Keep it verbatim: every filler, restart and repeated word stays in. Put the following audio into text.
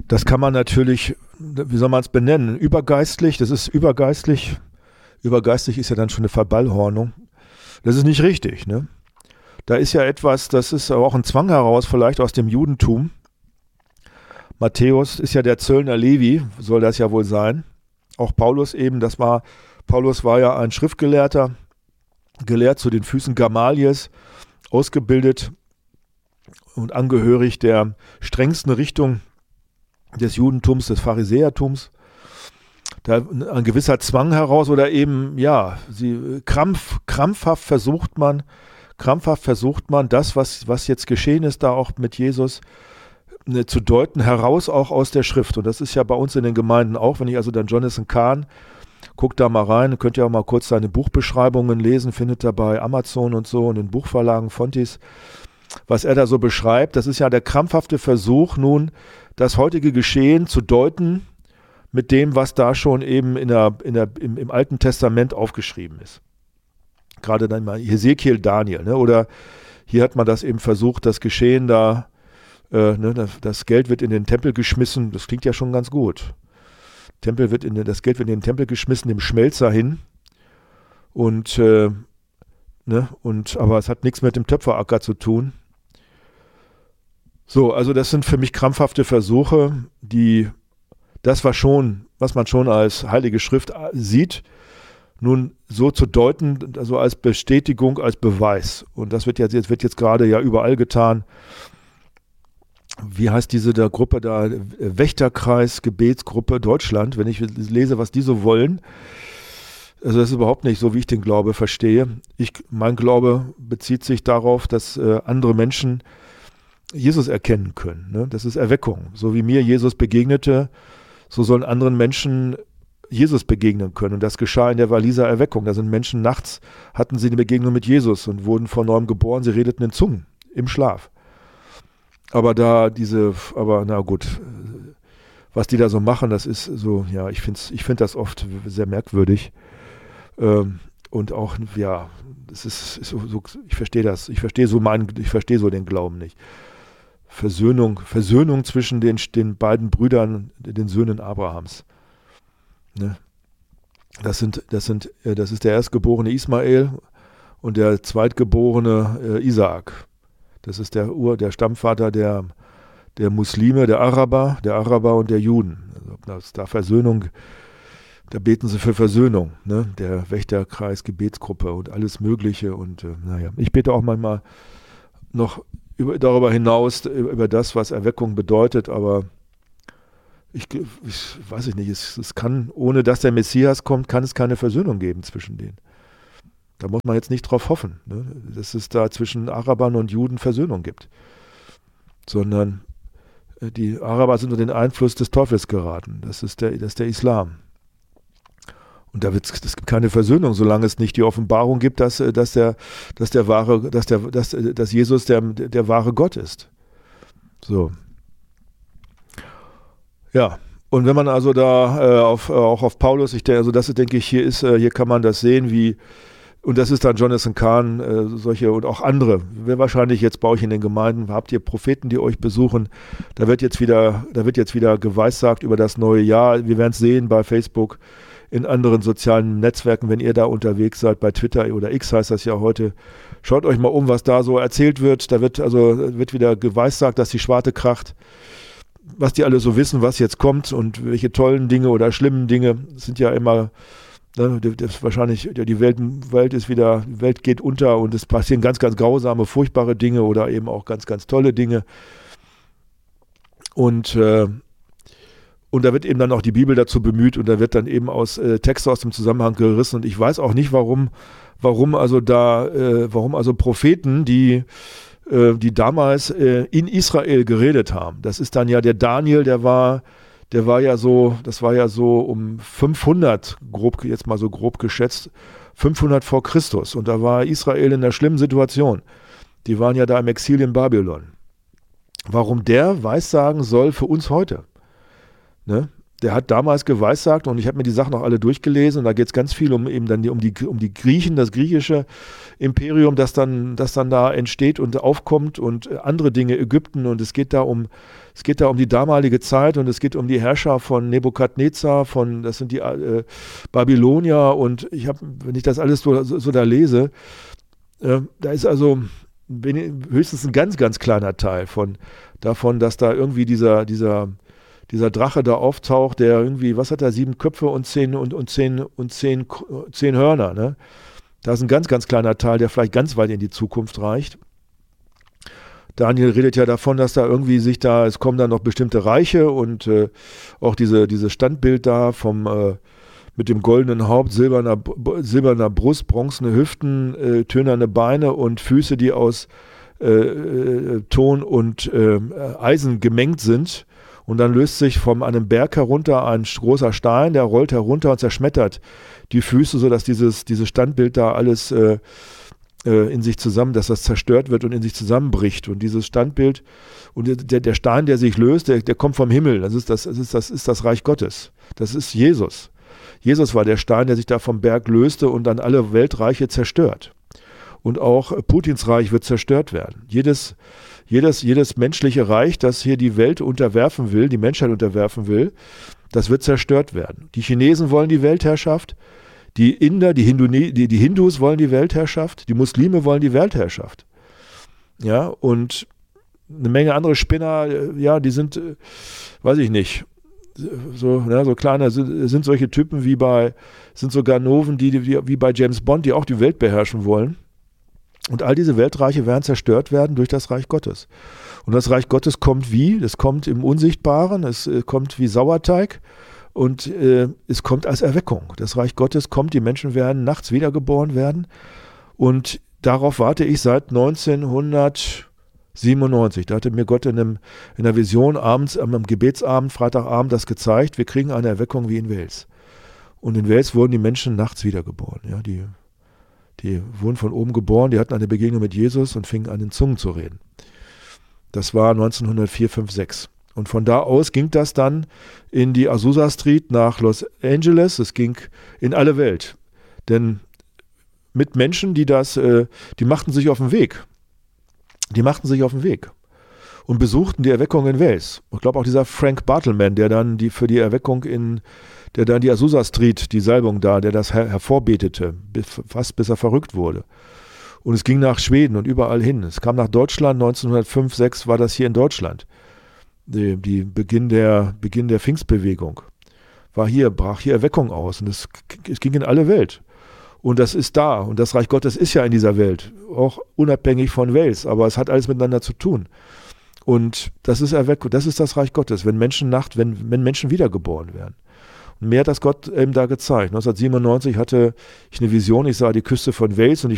Das kann man natürlich, wie soll man es benennen, übergeistlich, das ist übergeistlich. Übergeistlich ist ja dann schon eine Verballhornung. Das ist nicht richtig, ne? Da ist ja etwas, das ist aber auch ein Zwang heraus, vielleicht aus dem Judentum. Matthäus ist ja der Zöllner Levi, soll das ja wohl sein. Auch Paulus eben, das war, Paulus war ja ein Schriftgelehrter, gelehrt zu den Füßen Gamaliels, ausgebildet und angehörig der strengsten Richtung des Judentums, des Pharisäertums. Da ein gewisser Zwang heraus oder eben, ja, sie, krampf, krampfhaft versucht man, krampfhaft versucht man, das, was, was jetzt geschehen ist, da auch mit Jesus, ne, zu deuten, heraus auch aus der Schrift. Und das ist ja bei uns in den Gemeinden auch, wenn ich also dann Jonathan Cahn, guckt da mal rein, könnt ihr auch mal kurz seine Buchbeschreibungen lesen, findet ihr bei Amazon und so und den Buchverlagen Fontis, was er da so beschreibt. Das ist ja der krampfhafte Versuch, nun das heutige Geschehen zu deuten mit dem, was da schon eben in der, in der, im, im Alten Testament aufgeschrieben ist. Gerade dann mal Hesekiel, Daniel, ne? Oder hier hat man das eben versucht, das Geschehen da, äh, ne, das Geld wird in den Tempel geschmissen, das klingt ja schon ganz gut. Tempel wird in den, das Geld wird in den Tempel geschmissen, dem Schmelzer hin. Und, äh, ne, und, aber es hat nichts mit dem Töpferacker zu tun. So, also das sind für mich krampfhafte Versuche, die das war schon, was man schon als Heilige Schrift sieht, nun so zu deuten, also als Bestätigung, als Beweis. Und das wird jetzt, jetzt wird jetzt gerade ja überall getan. Wie heißt diese der Gruppe da? Wächterkreis, Gebetsgruppe Deutschland. Wenn ich lese, was die so wollen, also das ist überhaupt nicht so, wie ich den Glaube verstehe. Ich, mein Glaube bezieht sich darauf, dass äh, andere Menschen Jesus erkennen können. Ne? Das ist Erweckung. So wie mir Jesus begegnete, so sollen anderen Menschen Jesus begegnen können. Und das geschah in der Walliser Erweckung. Da sind Menschen nachts, hatten sie eine Begegnung mit Jesus und wurden von neuem geboren. Sie redeten in Zungen im Schlaf. Aber da diese, aber na gut, was die da so machen, das ist so, ja, ich finde ich find das oft sehr merkwürdig. Ähm, und auch, ja, das ist, ist so, so, ich verstehe das, ich verstehe so meinen, ich verstehe so den Glauben nicht. Versöhnung, Versöhnung zwischen den, den beiden Brüdern, den Söhnen Abrahams. Ne? Das sind, das sind, das ist der erstgeborene Ismael und der zweitgeborene äh, Isaak. Das ist der Ur, der Stammvater der, der Muslime, der Araber, der Araber und der Juden. Also, das da Versöhnung, da beten sie für Versöhnung, ne? Der Wächterkreis, Gebetsgruppe und alles Mögliche. Und äh, naja, ich bete auch manchmal noch über, darüber hinaus, über das, was Erweckung bedeutet, aber ich, ich weiß ich nicht, es, es kann, ohne dass der Messias kommt, kann es keine Versöhnung geben zwischen denen. Da muss man jetzt nicht drauf hoffen, ne, dass es da zwischen Arabern und Juden Versöhnung gibt. Sondern die Araber sind unter den Einfluss des Teufels geraten. Das ist der, das ist der Islam. Und da wird es gibt keine Versöhnung, solange es nicht die Offenbarung gibt, dass, dass der, dass der wahre, dass der, dass, dass Jesus der, der wahre Gott ist. So. Ja. Und wenn man also da äh, auf, äh, auch auf Paulus, ich denke, also das denke ich, hier ist, äh, hier kann man das sehen, wie, und das ist dann Jonathan Cahn, äh, solche und auch andere. Wahrscheinlich jetzt bei euch in den Gemeinden habt ihr Propheten, die euch besuchen. Da wird jetzt wieder, da wird jetzt wieder geweissagt über das neue Jahr. Wir werden es sehen bei Facebook, in anderen sozialen Netzwerken, wenn ihr da unterwegs seid, bei Twitter oder X heißt das ja heute. Schaut euch mal um, was da so erzählt wird. Da wird also wird wieder geweissagt, dass die Schwarte kracht. Was die alle so wissen, was jetzt kommt und welche tollen Dinge oder schlimmen Dinge sind ja immer, ne, das wahrscheinlich, die Welt, Welt ist wieder, die Welt geht unter und es passieren ganz, ganz grausame, furchtbare Dinge oder eben auch ganz, ganz tolle Dinge. Und, äh, und da wird eben dann auch die Bibel dazu bemüht und da wird dann eben aus äh, Texte aus dem Zusammenhang gerissen und ich weiß auch nicht, warum, warum also da, äh, warum also Propheten, die die damals äh, in Israel geredet haben. Das ist dann ja der Daniel, der war, der war ja so, das war ja so um fünfhundert, grob, jetzt mal so grob geschätzt, fünfhundert vor Christus. Und da war Israel in einer schlimmen Situation. Die waren ja da im Exil in Babylon. Warum der Weissagen soll für uns heute? Ne? der hat damals geweissagt, und ich habe mir die Sachen auch alle durchgelesen, und da geht es ganz viel um eben dann die, um die um die Griechen, das griechische Imperium, das dann, das dann da entsteht und aufkommt, und andere Dinge, Ägypten, und es geht da um es geht da um die damalige Zeit, und es geht um die Herrscher von Nebukadnezar, von das sind die äh, Babylonier, und ich habe, wenn ich das alles so, so, so da lese, äh, da ist also höchstens ein ganz, ganz kleiner Teil von davon, dass da irgendwie dieser, dieser, dieser Drache da auftaucht, der irgendwie, was hat er, sieben Köpfe und zehn und, und zehn und zehn, zehn Hörner, ne? Da ist ein ganz, ganz kleiner Teil, der vielleicht ganz weit in die Zukunft reicht. Daniel redet ja davon, dass da irgendwie sich da, es kommen dann noch bestimmte Reiche, und äh, auch diese, dieses Standbild da vom äh, mit dem goldenen Haupt, silberner, silberner Brust, bronzene Hüften, äh, tönerne Beine und Füße, die aus äh, äh, Ton und äh, Eisen gemengt sind. Und dann löst sich von einem Berg herunter ein großer Stein, der rollt herunter und zerschmettert die Füße, sodass dieses, dieses Standbild da alles äh, äh, in sich zusammen, dass das zerstört wird und in sich zusammenbricht. Und dieses Standbild und der, der Stein, der sich löst, der, der kommt vom Himmel. Das ist das, das ist, das ist das Reich Gottes. Das ist Jesus. Jesus war der Stein, der sich da vom Berg löste und dann alle Weltreiche zerstört. Und auch Putins Reich wird zerstört werden. Jedes, jedes, jedes menschliche Reich, das hier die Welt unterwerfen will, die Menschheit unterwerfen will, das wird zerstört werden. Die Chinesen wollen die Weltherrschaft, die Inder, die, Hindu, die, die Hindus wollen die Weltherrschaft, die Muslime wollen die Weltherrschaft. Ja, und eine Menge andere Spinner, ja, die sind, weiß ich nicht, so, ja, so kleine, sind, sind solche Typen wie bei, sind so Ganoven, die, die wie bei James Bond, die auch die Welt beherrschen wollen. Und all diese Weltreiche werden zerstört werden durch das Reich Gottes. Und das Reich Gottes kommt wie? Es kommt im Unsichtbaren, es äh, kommt wie Sauerteig, und äh, es kommt als Erweckung. Das Reich Gottes kommt, die Menschen werden nachts wiedergeboren werden, und darauf warte ich seit neunzehnhundertsiebenundneunzig. Da hatte mir Gott in, einem, in einer Vision abends, am Gebetsabend, Freitagabend das gezeigt. Wir kriegen eine Erweckung wie in Wales. Und in Wales wurden die Menschen nachts wiedergeboren. Ja, die, die wurden von oben geboren, die hatten eine Begegnung mit Jesus und fingen an, in Zungen zu reden. Das war neunzehnhundertvier, fünf, sechs. Und von da aus ging das dann in die Azusa Street nach Los Angeles. Es ging in alle Welt. Denn mit Menschen, die das, äh, die machten sich auf den Weg. Die machten sich auf den Weg und besuchten die Erweckung in Wales. Ich glaube auch dieser Frank Bartleman, der dann die für die Erweckung in, der dann die Azusa Street, die Salbung da, der das her hervorbetete, fast bis er verrückt wurde. Und es ging nach Schweden und überall hin. Es kam nach Deutschland, neunzehnhundertfünf, sechs war das hier in Deutschland. Die, die Beginn der, Beginn der Pfingstbewegung war hier, brach hier Erweckung aus, und es, es ging in alle Welt. Und das ist da, und das Reich Gottes ist ja in dieser Welt, auch unabhängig von Wales, aber es hat alles miteinander zu tun. Und das ist Erweckung, das ist das Reich Gottes, wenn Menschen Nacht, wenn, wenn Menschen wiedergeboren werden. Und mir hat das Gott eben da gezeigt. neunzehnhundertsiebenundneunzig hatte ich eine Vision, ich sah die Küste von Wales, und ich